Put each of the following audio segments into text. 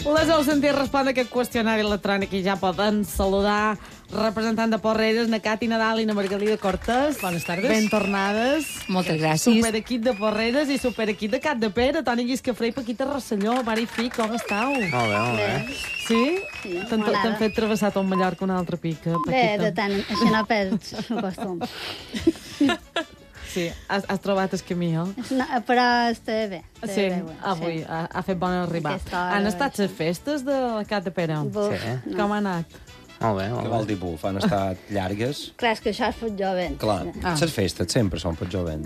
Les heu sentit respondre aquest qüestionari electrònic i ja poden saludar representant de Porreres, na Cati Nadal i na Margalida Cortés. Bones tardes. Ben tornades. Moltes gràcies. Superequip de Porreres i superequip de Capdepera. Toni Lliscafré i Paquita Rosselló. Mare i fill, com estàu? Molt bé. Sí? Sí, T'han fet travessar tot Mallorca una altra pica, Bé, Paquita? de tant, així no perds el costum. Sí, has trobat el camí, eh? No, però està bé. Està Sí, bé, bueno, avui sí. ha fet bon arribar. Aquesta hora, Han estat sí. les festes de la Capdepera? Buf, Sí. no. Com ha anat? Molt bé, Què molt vol bé. dir buf? Han estat llargues? Clar, és que això és pot jovent. Clar, Ah. les festes sempre són per jovent.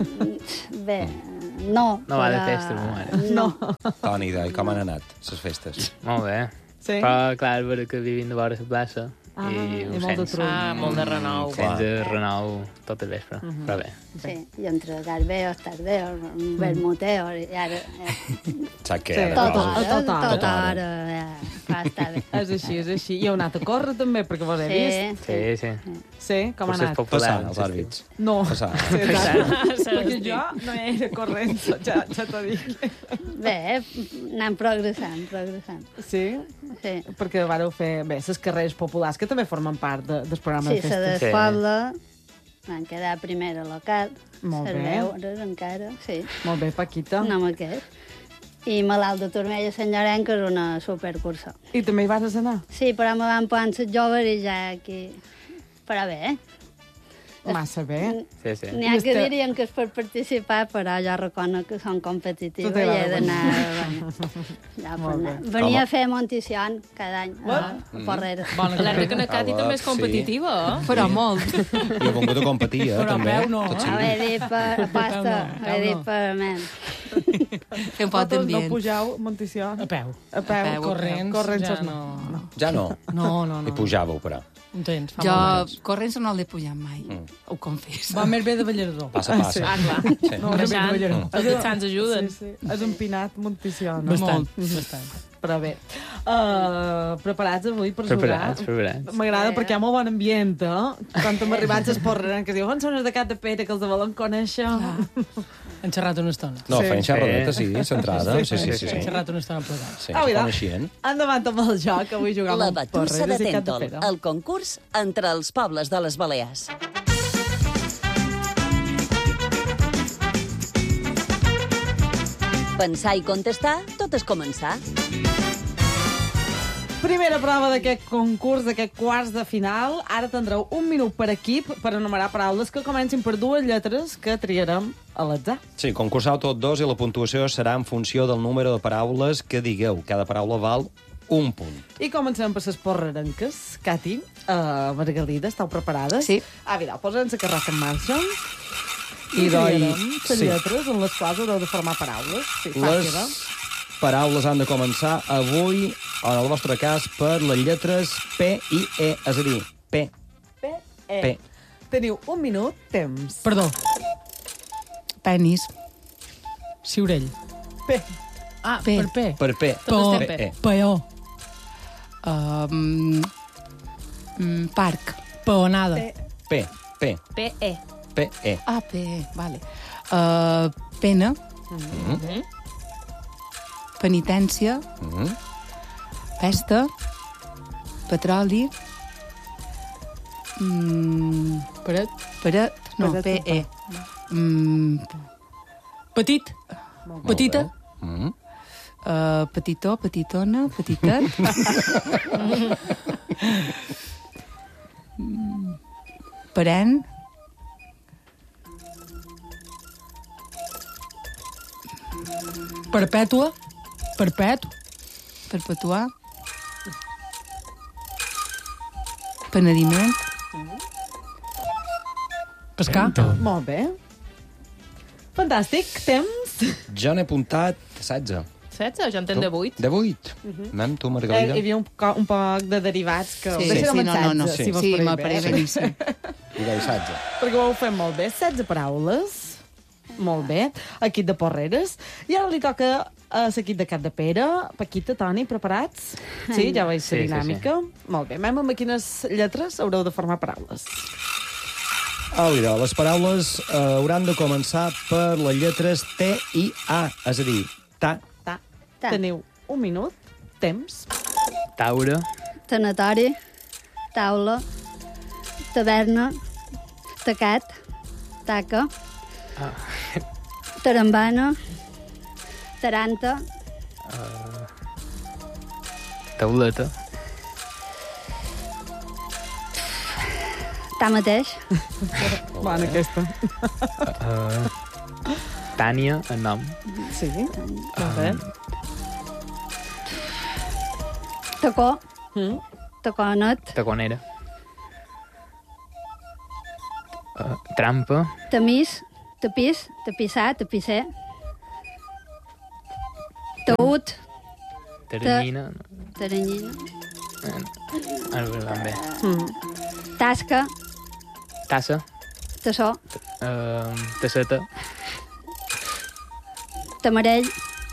Bé, no. No va de però- festa, ma mare. No. Toni, com han anat les festes? Molt bé. Sí? Però, clar, és vera que vivim de vora la plaça i ho molt de sents. trull. Molt de renou. Sents el renou tot el vespre. Però bé. Sí, i entre garbeos, tardeos, vermuteos, i ara... Saps què? Sí. Ara, Tot no? hora, Tota hora. tota hora, ja està bé. És així, és així. I heu anat a córrer també, perquè vos he vist. Sí, Sí, sí. Sí? Com ha Potser és anat? popular. Passar, en els aquest àrbits. No. Passar. Sí, perquè jo no era corrent, ja t'ho dic. bé, anem progressant, progressant. Sí? Sí, Perquè vareu fer, bé, les carreres populars, que també formen part del programa sí de la festes. d'escola, van quedar primera local, Molt bé. serveures encara, sí, Molt bé, Paquita. no m'aquest. I malalt de Turmella a Sant Llorenç, que és una supercursa. I també hi vas anar? Sí, però me van posar ser joves i ja aquí... Però bé, Massa bé. Sí, sí. n'hi ha que Està- dirien que és per participar, però jo reconec que són competitives Tot i té he d'anar... Bueno, ja per Molt anar. bé. Venia a fer Montición cada any a Porreres. Alerta que na Cati també és competitiva, eh? Però molt. I he vingut a competir, Però a també. peu no, Tot eh? seguit. Haver dit per pasta, no, haver dit no. per ment. Fer un pot No d'ambient. pugeu, Montició? A peu. A peu. peu. Corrents, Corrents ja no. Ja no. No, no, no. I pujàveu, però. Un temps, fa Jo, molt temps. corrents no l'he pujat mai. Ho confesso. Va més bé de Ballardó. Passa, passa. Sí. Ah, clar. Sí. No, Baixant. Els de Sants ajuden. Sí, sí. És empinat Montició, no? Bastant, Molt. bastant. Però bé. Preparats avui per Preparats, jugar? preparats. M'agrada Sí. perquè hi ha molt bon ambient, eh? Quan hem arribat a Esporren, que diu, on són els de Capdepera, que els de volen conèixer? Han xerrat una estona. No, Sí. feien xerradeta, sí, centrada. Sí, sí, sí. Han sí. xerrat una estona plegats. Sí, Ah, es mira. coneixien. Endavant amb el joc, avui jugam La amb batussa de Porreres i Tèntol, Capdepera. el concurs entre els pobles de les Balears. Pensar i contestar, tot és començar. Primera prova d'aquest concurs, d'aquest quarts de final. Ara tindreu un minut per equip per enumerar paraules que comencin per dues lletres que triarem a l'atzar. Sí, concursau tots dos i la puntuació serà en funció del número de paraules que digueu. Cada paraula val un punt. I comencem per les porrerenques. Cati, Margalida, esteu preparades? Sí. Ah, mira, posem la carroca en marxa. I doi- les sí. lletres en les quals haureu de formar paraules. Sí, Les fàcil, eh? paraules han de començar avui, en el vostre cas, per les lletres P i E, és a dir, P. P, E. P. Teniu un minut, temps. Perdó, Penis. Ciurell. P. Ah, P. per P. Per P. Po, estem P, E. Peó. Parc. Peonada. P. P. P-E. P, E. Ah, P, vale. Pena. Penitència. Pesta. Petroli. Paret. Paret. No, Paret, P-E. Petit. Petita. Petitó, petitona, petitet. Peren. Perpètua. Perpètu. Perpetuar. Penediment. Pescar. Molt bé. Fantàstic, temps. Jo n'he apuntat 16. 16, jo en tens de 8. De 8. Anem, tu, Hi Margalida. havia un poc de derivats que... Sí, Deixarem sí, en no. 16, Sí, si vos sí, pareix me bé. pareix beníssim. I de 16. Perquè ho heu fet molt bé. 16 paraules. Molt bé. Equip de Porreres. I ara li toca a l'equip de Capdepera. Paquita, Toni, preparats? Sí, ja veig la Sí, sí, dinàmica. Molt bé. Anem amb quines lletres haureu de formar paraules. Mira, les paraules hauran de començar per les lletres T i A, és a dir, ta. Ta. Ta. Teniu un minut. Temps. Taura, Tanatori, taula, taverna, tacat, taca, tarambana, taranta, tauleta, mateix, Bona, aquesta. Tània, en nom, Sí, molt bé. tacó, Mm. taconet, taconera, trampa, tamís, tapís, tapissar, tapisser, taüt, teranyina, taranyina, ara també, tasca, tassa, tassó, tasseta, tamarell,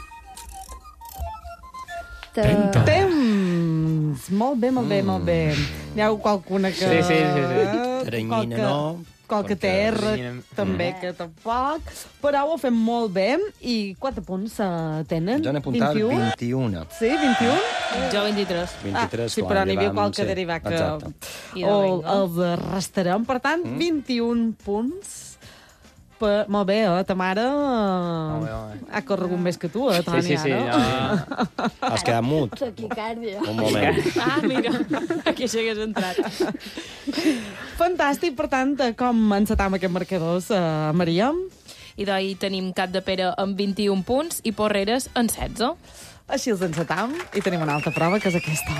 Temps! Molt bé, molt bé, molt bé. N'hi ha qualcuna que... Sí. Teranyina, no. Qualque perquè terra, teranyina- també, que tampoc. Però ho fem molt bé. I quants punts tenen? Jo n'he apuntat 21. Sí, 21? Jo 23. 23, sí, quan però n'hi havia llevam, qualque sí. derivat que Exacte. I de o vinga. els restarem. Per tant, 21 punts. Molt bé, ta mare bé. ha corregut més que tu, Tònia, sí, no? ja. Has quedat mut. taquicàrdia. Un moment. Ah, mira, aquí s'hagués entrat. Fantàstic, per tant, com encetam aquests marcadors, Maria? I d'ahir tenim Cap de Pere amb 21 punts i Porreres amb 16. Així els encetam i tenim una altra prova, que és aquesta.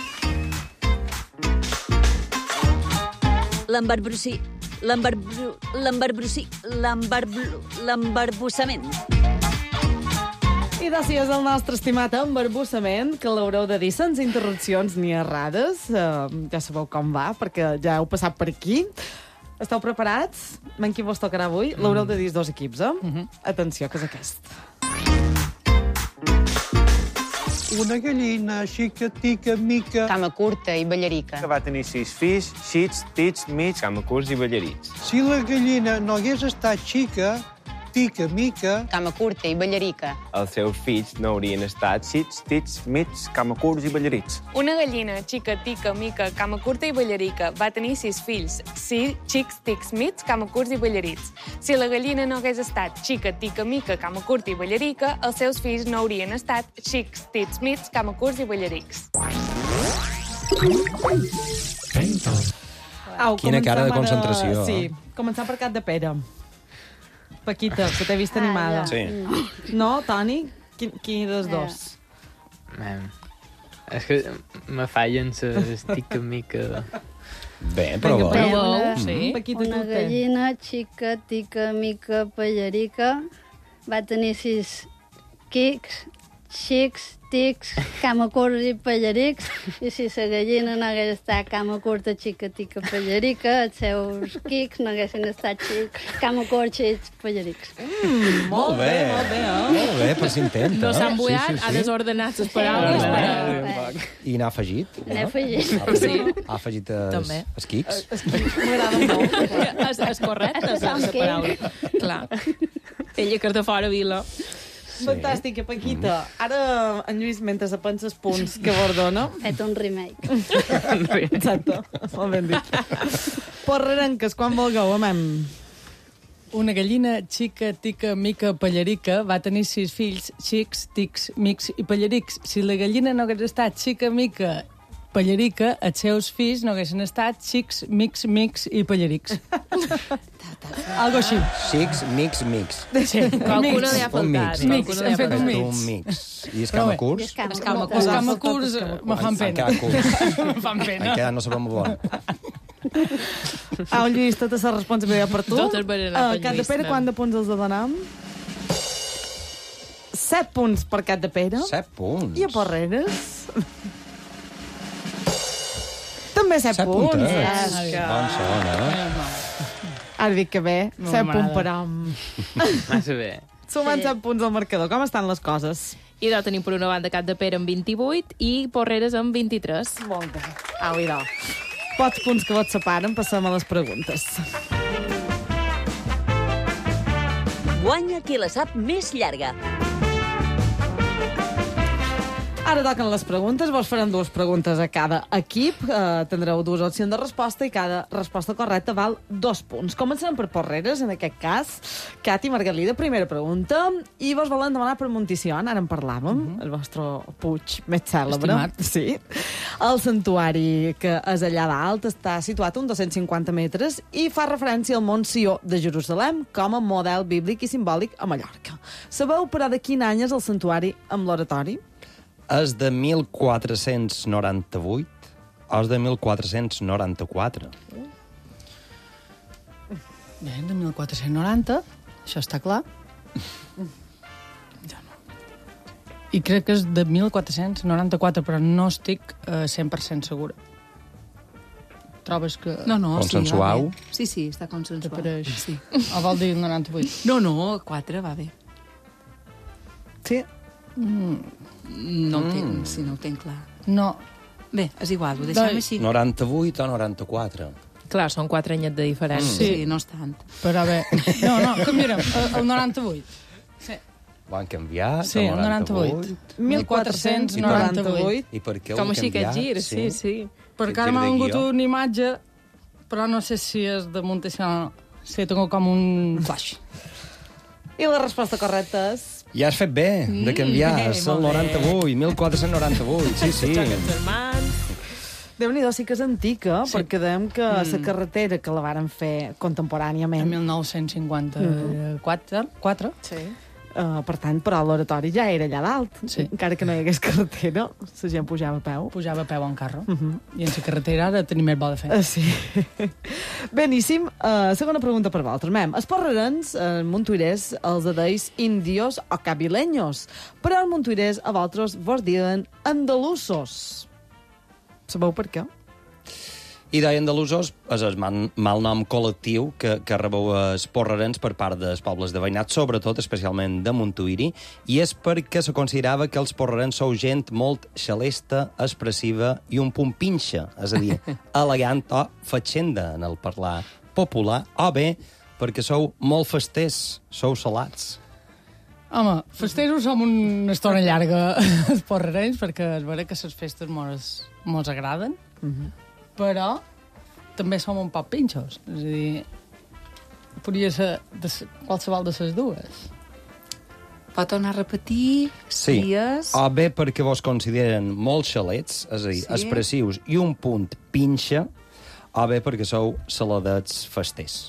L'embarbussament. I d'ací és el nostre estimat embarbussament, que l'haureu de dir sense interrupcions ni errades. Ja sabeu com va, perquè ja heu passat per aquí. Esteu preparats? Men qui vos tocarà avui? L'haureu de dir els dos equips, Atenció, que és aquest. Una gallina xicatica mica Cama curta i ballarica. Que va tenir 6 fills, xits, tits, mig, camacurs i ballarits. Si la gallina no hagués estat xica, tica mica, Cama curta i ballarica. Els seus fills no haurien estat xits, tits, mig, camacurs i ballarits. Una gallina xica, tica, mica, cama curta i ballarica va tenir 6 fills, xics, tics, mig, cama curts i ballarits. Si la gallina no hagués estat xica, tica, mica, cama curta i ballarica, els seus fills no haurien estat xics, tits, mig, cama curts i ballarics. Au, Quina cara de començam concentració, Sí, començar per Cap de Pere. Paquita, que t'he vist animada. Sí. No, Toni? Quin dels dos? És que me fallen les tica mica. Bé, però bo. Una, Sí. Paquita, una tu té. gallina xica, tica, mica, pallarica va tenir 6 quics, xics, tics, cama curts i pallarics, i si la gallina no hagués estat cama curta, xica, tica, pallarica, els seus quics no haguessin estat xics, cama curts, xics, pallarics. Molt bé, molt bé, Molt bé, però s'intenta. No s'ha embullat, Sí, sí, ha sí. desordenat les paraules. I n'ha afegit? N'he afegit. Sí. Ha afegit També. els quics? M'agrada molt. És correcte, la paraula. Clar. Ella que és de fora vila. Fantàstica, Paquita. Ara, en Lluís, mentre se pensa els punts que vos dona... Fet un remake. Exacte, molt ben dit. Porrerenques, quan vulgueu, amem. Una gallina xica, tica, mica, pallarica va tenir 6 fills, xics, tics, mics i pallarics. Si la gallina no hagués estat xica, mica, pallarica, els seus fills no haguessin estat xics, mics, mics i pallarics. Algo així. Xics, mix. Sí. Qualcuna li ha Un faltat. mix. Mix, hem fet un mix. Un mix. I els Però bé. camacurs? És cama És cama curta. Els camacurs me fan Han pena. quedat curts. Me fan Han pena. quedat no sabem bon. Au, Lluís, tota la responsabilitat per tu. Totes van anar per Cap de Lluís, Pere, no? quant de punts els donam? 7 punts per Cap de Pere. 7 punts. I a Porreres? També 7 7 punts. puntets. És que... Bon son, eh? Ara dic que bé, No 7 punts m'agrada. per hom. Massa bé. Sumant 7 punts al marcador. Com estan les coses? I de tenim per una banda Cap de Pere amb 28 i Porreres amb 23. Molt bé. Au, idò. Pots punts que vos separen, passem a les preguntes. Guanya qui la sap més llarga. Ara toquen les preguntes. Vos farem 2 preguntes a cada equip. Tindreu 2 opcions de resposta i cada resposta correcta val 2 punts. Començarem per Porreres, en aquest cas. Cati Margalida, primera pregunta. I vos volen demanar per Monticion, ara en parlàvem, el vostre puig més cèlebre. Estimat. Sí. El santuari, que és allà dalt, està situat a uns 250 metres i fa referència al Mont Sió de Jerusalem com a model bíblic i simbòlic a Mallorca. Sabeu, però, de quin any és el santuari amb l'oratori? És de 1498 o és de 1494? Bé, de 1490, això està clar. Ja no. I crec que és de 1494, però no estic 100% segura. Trobes que... No, Consensuau? Sí, sí, està consensuat. T'apareix? Sí. O vol dir 98? No, 4 va bé. Sí. No ho tenc, si no ho tenc clar. No. Bé, és igual, ho deixem així. 98 o 94? Clar, són 4 anyets de diferència. Sí, no és tant. Però bé... No, canviarem. El 98. Sí. Van canviar? Sí, el 98. 1498. I per què Com ho així canviat? aquest gir, sí. Perquè ara m'ha vingut una imatge, però no sé si és de Montesano o no. Sí, tengo com un flash. I la resposta correcta és... Ja has fet bé de canviar. És el 98, 1498. Sí. Déu-n'hi-do, sí que és antica, perquè dèiem que la carretera que la varen fer contemporàniament... En 1954. Sí. Per tant, però l'oratori ja era allà dalt. Sí. Encara que no hi hagués carretera, la gent pujava a peu. Pujava a peu en carro. I en la carretera ara tenim més bo de fer. Sí. Beníssim. Segona pregunta per vosaltres. Els porrerens, montuirers, els deis indios o cabileños. Però els montuirers a vosaltres vos diuen andalusos. Sabeu per què? I deien andalusos és el malnom col·lectiu que rebeu els porrerens per part dels pobles de veïnat, sobretot, especialment de Montuïri, i és perquè se considerava que els porrerens sou gent molt xalesta, expressiva i un punt pinxa, és a dir, elegant o fatxenda en el parlar popular, o bé perquè sou molt festers, sou salats. Home, festeros som una estona llarga els porrerens, perquè és vera que les festes mos agraden, però també som un poc pinxos. És a dir, podria ser qualsevol de les dues. Pot tornar a repetir? Sí, o bé perquè vos consideren molt xalets, és a dir, expressius i un punt pinxa, o bé perquè sou saladets festers.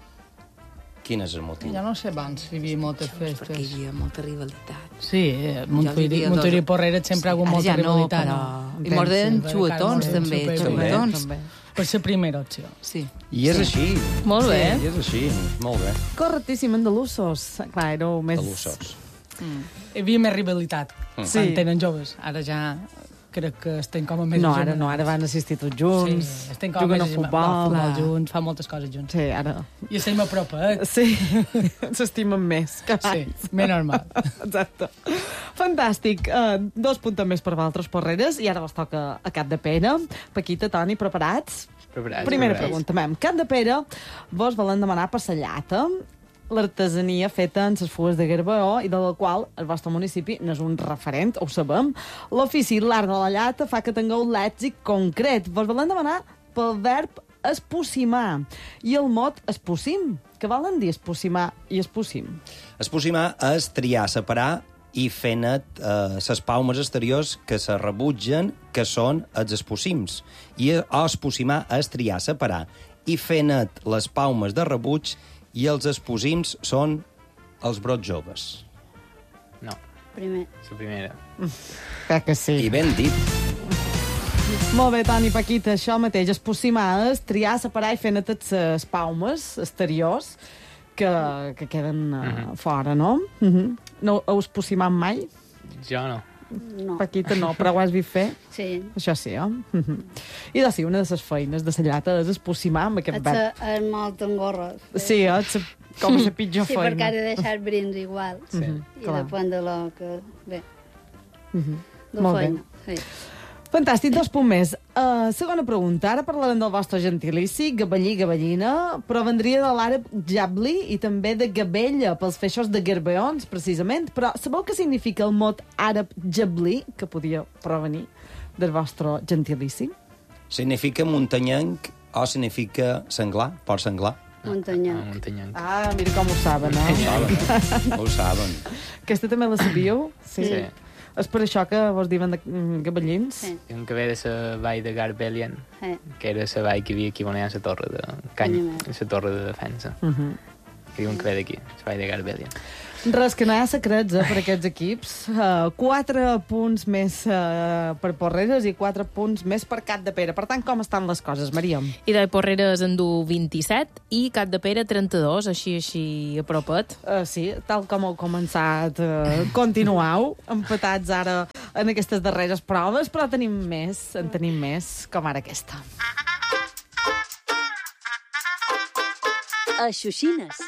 Quin és el motiu? Ja no sé abans si hi havia moltes festes. Perquè hi havia molta rivalitat. Sí, Montuïri i Porrera sempre ha hagut molta rivalitat. I mos deien xuetons, també. Xuetons. Per ser primera opció. Sí. I és així. Molt bé. I és així, molt bé. Correctíssim, andalusos. Clar, éreu més... Andalusos. Hi havia més rivalitat quan tenen joves. Ara ja crec que estem com a més... No, ara no, ara van assistir tots junts, estem com juguen a futbol junts, fa moltes coses junts. Sí, ara... I estem a propet. Sí, s'estimen més que abans. Sí, més normal. Exacte. Fantàstic. 2 punts més per vosaltres, porreres, i ara vos toca a Cap de Pere. Paquita, Toni, preparats? Preparats. Primera pregunta, Cap de Pere, vos volen demanar per la llata, l'artesania feta en les fugues de Garbaó i de la qual el vostre municipi n'és un referent, ho sabem. L'ofici l'art de la llata fa que tingueu lèxic concret. Vos volen demanar pel verb espossimar i el mot espossim. Què volen dir espossimar i espossim? Espossimar és triar, separar i fer net les paumes exteriors que se rebutgen, que són els espossims. I espossimar és triar, separar i fer net les paumes de rebuig i els esposims són els brots joves. No. Primer. La primera. Crec que sí. I ben dit. Molt bé, Toni, Paquita, això mateix. Espossimar és triar, separar i fer netes les paumes exteriors que queden fora, no? No heu espossimat mai? Jo no. No. Paquita no, però ho has vist fer? Sí. Això sí, I de sí, una de les feines de la llata és espossimar amb aquest verb. És molt engorros. Sí, com a la pitjor feina. Sí, perquè ha de deixar brins igual. Sí, I depèn de lo que... Bé. Molt feina. bé. Sí. Fantàstic, 2 punts més. Segona pregunta. Ara parlarem del vostre gentilici, gabellí, gabellina, però vendria de l'àrab jabli i també de gabella, pels feixos de garbeons, precisament. Però sabeu què significa el mot àrab jabli, que podia provenir del vostre gentilici? Significa muntanyenc o significa senglar, porc senglar? Muntanyenc. Ah, mira com ho saben, no? Ho saben. Aquesta també la sabíeu? Sí. És per això que vos diuen de gabellins? Sí. Un que ve de la vall de Garbellion, que era la vall que hi havia aquí on hi ha la torre de canya, la torre de defensa. Que diuen que ve d'aquí, la vall de Garbellion. Res, que no hi ha secrets per aquests equips. 4 punts més per Porreres i 4 punts més per Capdepera. Per tant, com estan les coses, Maria? Idoi Porreres en du 27 i Capdepera 32, així a propet. Sí, tal com heu començat, continuau, empatats ara en aquestes darreres proves, però en tenim més, com ara aquesta. A Xuxines.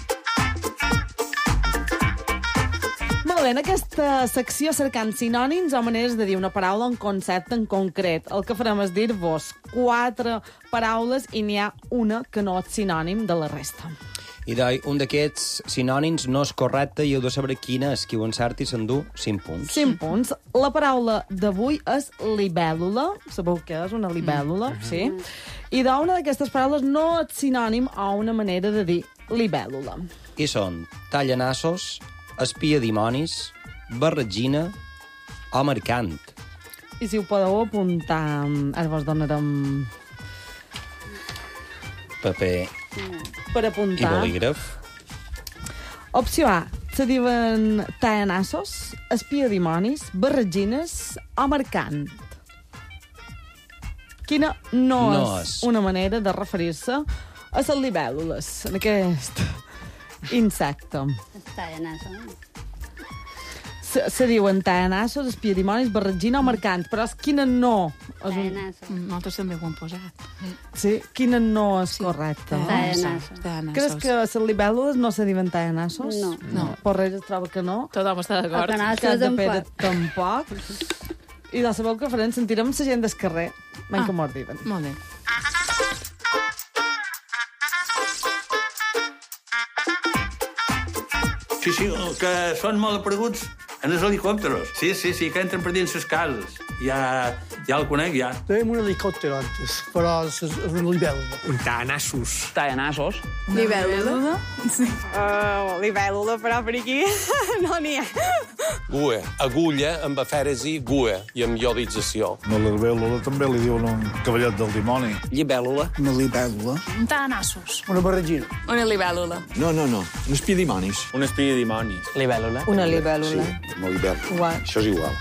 Molt bé, en aquesta secció cercant sinònims o maneres de dir una paraula o un concepte en concret. El que farem és dir-vos 4 paraules i n'hi ha una que no és sinònim de la resta. Idoi, un d'aquests sinònims no és correcte i heu de saber quina és. Qui ho encerti s'endú 5 punts. 5 punts. La paraula d'avui és libèl·lula. Sabeu què és una libèl·lula? Sí. I d'una d'aquestes paraules no és sinònim o una manera de dir libèl·lula. I són tallanassos, espia dimonis, barretgina o mercant. I si ho podeu apuntar, ara vos donarem Paper per i apuntar. bolígraf. Opció A, se diuen tallanassos, espia dimonis, barretgines o mercant. Quina no és una manera de referir-se a les libèl·lules, en aquest insecte. Està en això. Se diuen tallanassos, espia dimonis, barretgina o mercant, però és quina no. Nosaltres també ho hem posat. Sí, quina no és correcta. Creus que les libèl·lules no se diuen tallanassos? No. Porreres troba que no. Tothom està d'acord. Capdepera tampoc. I ja sabeu què farem? Sentirem la gent del carrer. Menys que mos diuen. Molt bé. Sí, que són molt apareguts en els helicòpteros. Sí, que entren per dins les cases. Ja el conec, ja. Tenim un helicòpter antes, però és una libèl·lula. Un tallanassos. Tallanassos. Libèl·lula? Sí. Libèl·lula, però per aquí no n'hi ha. Gua. Agulla amb afèresi, gua i amb iodització. Una libèl·lula també li diuen un cavallet del dimoni. Libèl·lula. Una libèl·lula. Un tallanassos. Una barregina. Una libèl·lula. No. Un espia dimonis. Un espia dimonis. Libèl·lula. Una libèl·lula. Sí, una libèl·lula. Igual. Això és igual.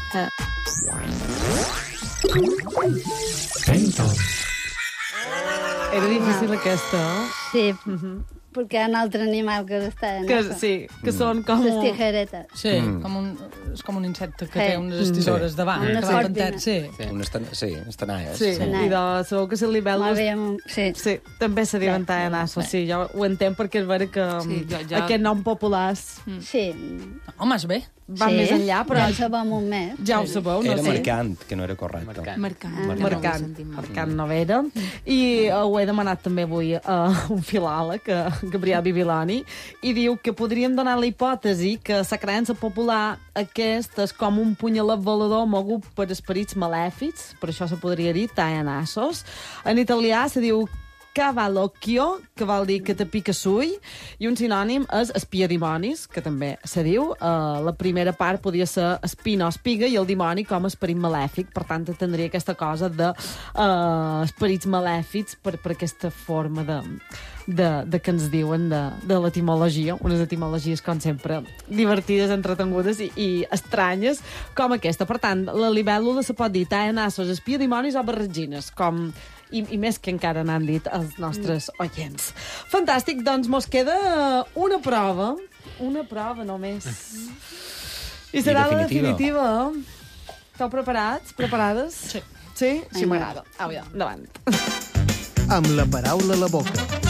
Era difícil aquesta, Sí, perquè hi ha un altre animal que està en això. Sí, que són com... Les tijeretes. Sí, és com un insecte que té unes tisores davant. Una que va sardina. pentat, sí. Sí, estanalles. Sí, i sabeu que les libèl·lules... Sí, també se diuen tallanassos, sí, jo ho entenc perquè és vera que aquest nom populars... Sí. Home, és bé. Va més enllà, però... Ja ho sabem un mes. Ja ho sabeu, no sé. Era mercant, que no era correcte. Mercant no era. I ho he demanat també avui a un filòleg, Gabriel Bibiloni, i diu que podríem donar la hipòtesi que la creença popular aquesta és com un punyalet volador mogut per esperits malèfics, per això se podria dir tallanassos. En italià se diu cavalocchio, que vol dir que te pica sull, i un sinònim és espiadimonis, que també se diu. La primera part podia ser espina o espiga i el dimoni com a esperit malèfic, per tant tindria aquesta cosa de esperits malèfics per aquesta forma de que ens diuen de l'etimologia, unes etimologies com sempre divertides, entretengudes i estranyes com aquesta. Per tant, la libèl·lula se pot dir tallanassos, espiadimonis o barretgines, com i més que encara n'han dit els nostres oients. Fantàstic, doncs mos queda una prova només. I serà la definitiva. Esteu preparats? Preparades? Sí. Sí? Sí, m'agrada. Au, ja, endavant. Amb la paraula a la boca.